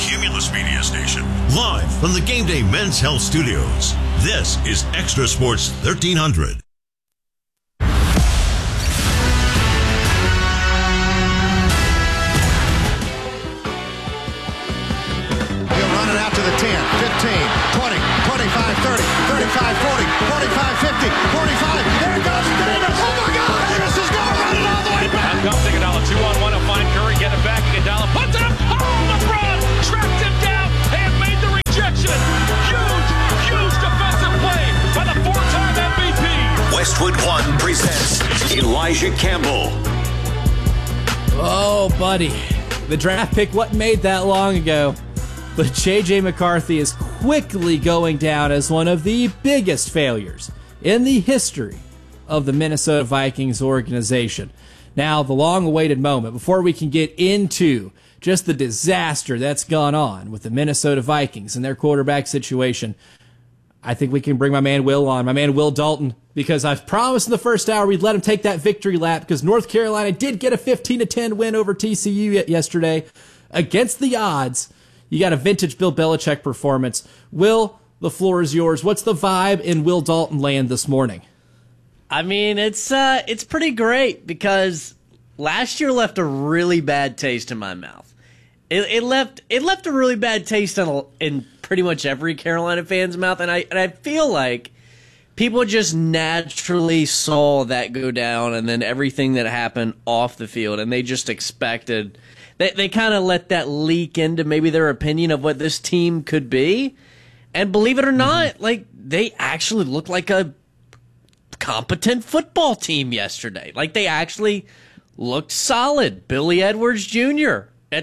Cumulus Media Station, live from the Game Day Men's Health Studios. This is Extra Sports 1300. He'll run it out to the 10, 15, 20, 25, 30, 35, 40, 45, 50, 45. There it goes, Davis. Oh my God, Davis is going to run it all the way back. Out comes Iguodala, 2-on-1. He'll find Curry, get it back. Iguodala puts it up. Oh, LeBron tracked him down and made the rejection. Huge defensive play by the four-time MVP. Westwood One presents Elijah Campbell. Oh, buddy. The draft pick wasn't made that long ago, but J.J. McCarthy is quickly going down as one of the biggest failures in the history of the Minnesota Vikings organization. Now, the long-awaited moment, before we can get into just the disaster that's gone on with the Minnesota Vikings and their quarterback situation, I think we can bring my man Will on, my man Will Dalton, because I've promised in the first hour we'd let him take that victory lap because North Carolina did get a 15-10 win over TCU yesterday. Against the odds, you got a vintage Bill Belichick performance. Will, the floor is yours. What's the vibe in Will Dalton land this morning? I mean, it's pretty great because last year left a really bad taste in my mouth. It left a really bad taste in pretty much every Carolina fan's mouth, and I feel like people just naturally saw that go down, and then everything that happened off the field, and they just expected. They kind of let that leak into maybe their opinion of what this team could be, and believe it or not, like they actually looked like a competent football team yesterday. Like they actually looked solid. Billy Edwards Jr.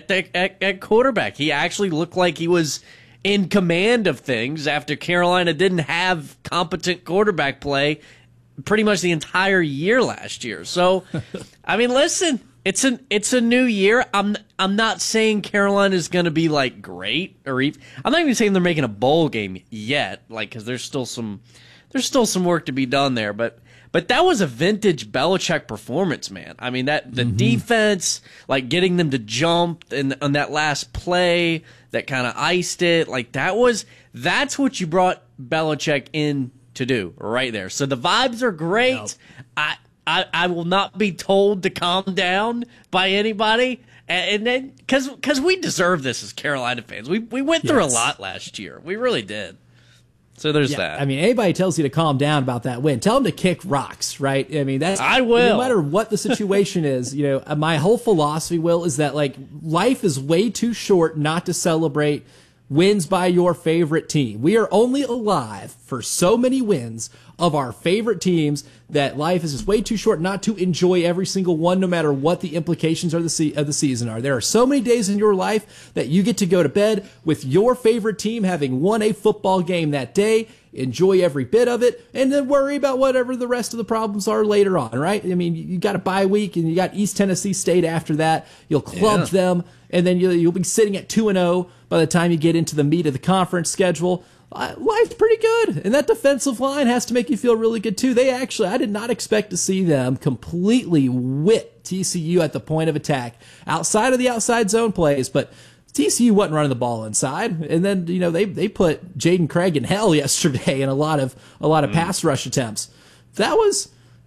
at quarterback. He actually looked like he was in command of things after Carolina didn't have competent quarterback play pretty much the entire year last year. So, I mean, listen, it's a new year. I'm not saying Carolina is going to be like great or even, I'm not even saying they're making a bowl game yet, like because there's still some work to be done there, but that was a vintage Belichick performance, man. I mean, the defense, like getting them to jump on that last play that kind of iced it, like that's what you brought Belichick in to do right there. So the vibes are great. Yep. I will not be told to calm down by anybody. And then because we deserve this as Carolina fans. We went through a lot last year. We really did. So there's that. I mean, anybody tells you to calm down about that win, tell them to kick rocks, right? I mean, I will. No matter what the situation is, my whole philosophy, Will, is that like life is way too short not to celebrate wins by your favorite team. We are only alive for so many wins of our favorite teams that life is just way too short not to enjoy every single one, no matter what the implications of the season are. There are so many days in your life that you get to go to bed with your favorite team having won a football game that day. Enjoy every bit of it, and then worry about whatever the rest of the problems are later on, right? I mean, you got a bye week, and you got East Tennessee State after that. You'll club them, and then you'll be sitting at 2-0 by the time you get into the meat of the conference schedule. Life's pretty good, and that defensive line has to make you feel really good too. I did not expect to see them completely whip TCU at the point of attack outside of the outside zone plays, but TCU wasn't running the ball inside, and then they put Jaden Craig in hell yesterday in a lot of pass rush attempts. That was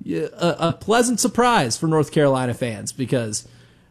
a pleasant surprise for North Carolina fans because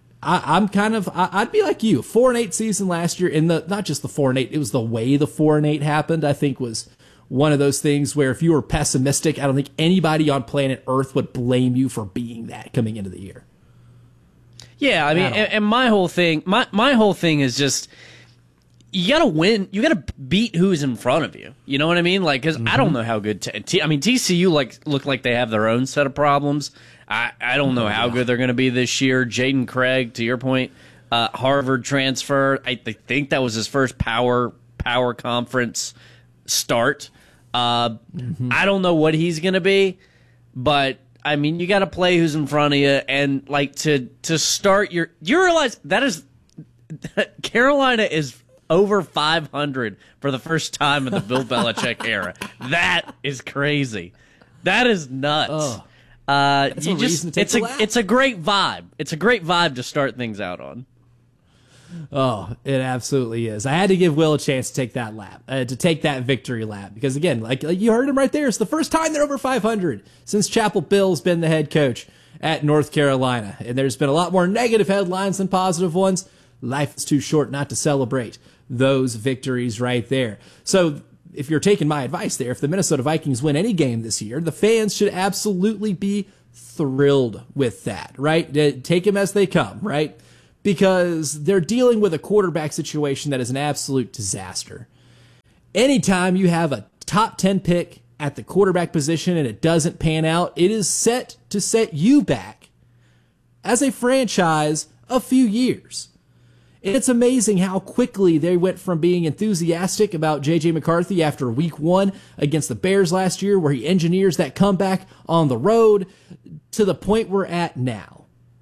I'd be like you. 4-8 season last year, and not just the 4-8, it was the way the 4-8 happened. I think was one of those things where if you were pessimistic, I don't think anybody on planet Earth would blame you for being that coming into the year. Yeah, I mean, and my whole thing is just you gotta win, you gotta beat who's in front of you. You know what I mean? Like, because I don't know how good. TCU look like they have their own set of problems. I don't know how good they're going to be this year. Jaden Craig, to your point, Harvard transfer. I think that was his first power conference start. I don't know what he's going to be, but I mean, you got to play who's in front of you, and like to start you realize that is Carolina is over 500 for the first time in the Bill Belichick era. That is crazy. That is nuts. It's a great vibe. It's a great vibe to start things out on. Oh, it absolutely is. I had to give Will a chance to take that lap, to take that victory lap, because again, like you heard him right there, it's the first time they're over 500 since Chapel Bill's been the head coach at North Carolina. And there's been a lot more negative headlines than positive ones. Life is too short not to celebrate those victories right there. So if you're taking my advice there, if the Minnesota Vikings win any game this year, the fans should absolutely be thrilled with that, right? Take them as they come, right? Because they're dealing with a quarterback situation that is an absolute disaster. Anytime you have a top 10 pick at the quarterback position and it doesn't pan out, it is set to set you back as a franchise a few years. And it's amazing how quickly they went from being enthusiastic about J.J. McCarthy after week 1 against the Bears last year, where he engineers that comeback on the road, to the point we're at now.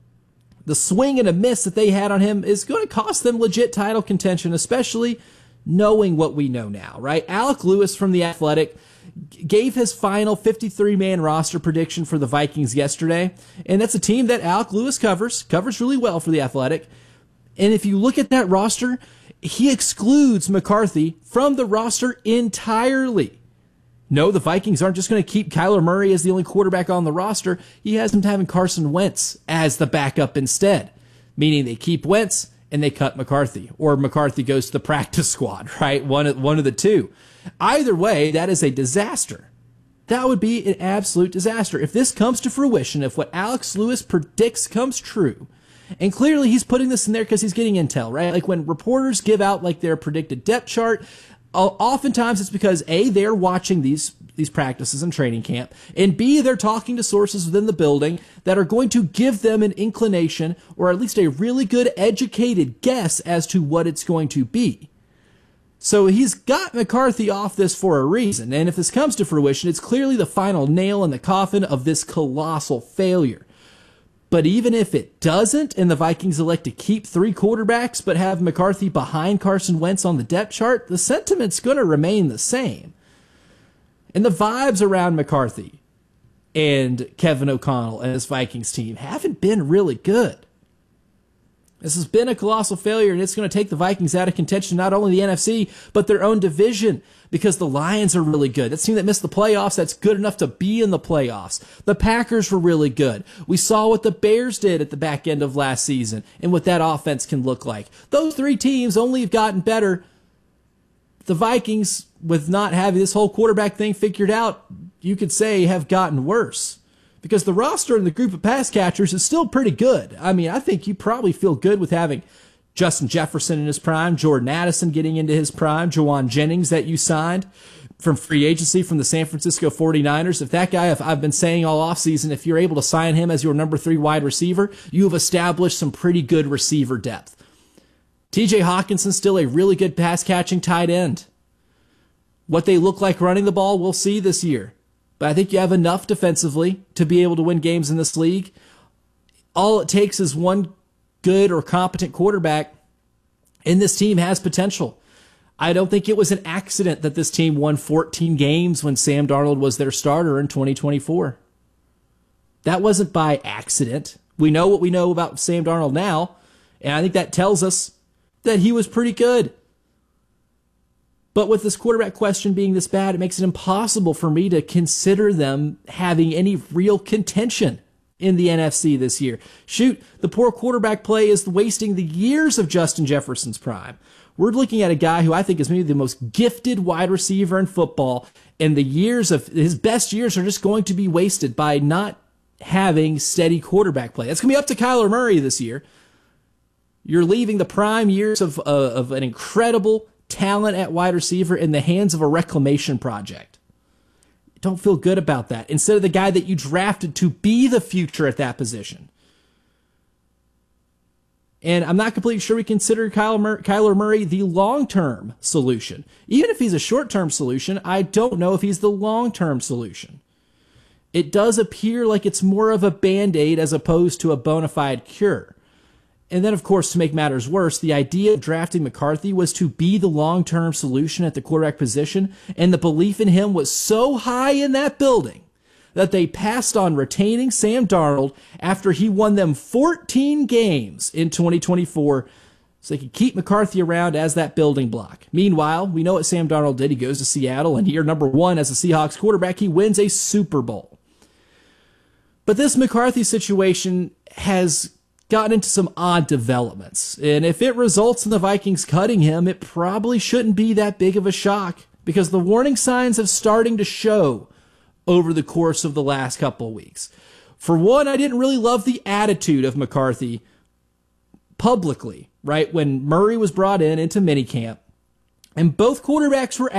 The swing and a miss that they had on him is going to cost them legit title contention, especially knowing what we know now, right? Alec Lewis from The Athletic gave his final 53-man roster prediction for the Vikings yesterday, and that's a team that Alec Lewis covers really well for The Athletic. And if you look at that roster, he excludes McCarthy from the roster entirely. No, the Vikings aren't just going to keep Kyler Murray as the only quarterback on the roster. He has them having Carson Wentz as the backup instead, meaning they keep Wentz and they cut McCarthy, or McCarthy goes to the practice squad, right? One of the two. Either way, that is a disaster. That would be an absolute disaster. If this comes to fruition, if what Alex Lewis predicts comes true, and clearly he's putting this in there because he's getting intel, right? Like when reporters give out like their predicted depth chart, oftentimes it's because A, they're watching these practices and training camp, and B, they're talking to sources within the building that are going to give them an inclination, or at least a really good educated guess as to what it's going to be. So he's got McCarthy off this for a reason, and if this comes to fruition, it's clearly the final nail in the coffin of this colossal failure. But even if it doesn't, and the Vikings elect to keep 3 quarterbacks but have McCarthy behind Carson Wentz on the depth chart, the sentiment's going to remain the same. And the vibes around McCarthy and Kevin O'Connell and his Vikings team haven't been really good. This has been a colossal failure, and it's going to take the Vikings out of contention, not only the NFC, but their own division, because the Lions are really good. That team that missed the playoffs, that's good enough to be in the playoffs. The Packers were really good. We saw what the Bears did at the back end of last season and what that offense can look like. Those 3 teams only have gotten better. The Vikings, with not having this whole quarterback thing figured out, you could say have gotten worse. Because the roster and the group of pass catchers is still pretty good. I mean, I think you probably feel good with having Justin Jefferson in his prime, Jordan Addison getting into his prime, Jawan Jennings that you signed from free agency from the San Francisco 49ers. If that guy, if I've been saying all offseason, if you're able to sign him as your number 3 wide receiver, you have established some pretty good receiver depth. TJ Hawkinson's still a really good pass-catching tight end. What they look like running the ball, we'll see this year. But I think you have enough defensively to be able to win games in this league. All it takes is one good or competent quarterback, and this team has potential. I don't think it was an accident that this team won 14 games when Sam Darnold was their starter in 2024. That wasn't by accident. We know what we know about Sam Darnold now, and I think that tells us that he was pretty good. But with this quarterback question being this bad, it makes it impossible for me to consider them having any real contention in the NFC this year. Shoot, the poor quarterback play is wasting the years of Justin Jefferson's prime. We're looking at a guy who I think is maybe the most gifted wide receiver in football, and the years of his best years are just going to be wasted by not having steady quarterback play. That's going to be up to Kyler Murray this year. You're leaving the prime years of an incredible talent at wide receiver in the hands of a reclamation project. Don't feel good about that. Instead of the guy that you drafted to be the future at that position. And I'm not completely sure we consider Kyler Murray the long-term solution. Even if he's a short-term solution, I don't know if he's the long-term solution. It does appear like it's more of a Band-Aid as opposed to a bona fide cure. And then, of course, to make matters worse, the idea of drafting McCarthy was to be the long-term solution at the quarterback position, and the belief in him was so high in that building that they passed on retaining Sam Darnold after he won them 14 games in 2024, so they could keep McCarthy around as that building block. Meanwhile, we know what Sam Darnold did. He goes to Seattle, and year number 1 as a Seahawks quarterback, he wins a Super Bowl. But this McCarthy situation has gotten into some odd developments. And if it results in the Vikings cutting him, it probably shouldn't be that big of a shock because the warning signs have starting to show over the course of the last couple of weeks. For one, I didn't really love the attitude of McCarthy publicly, right? When Murray was brought into minicamp and both quarterbacks were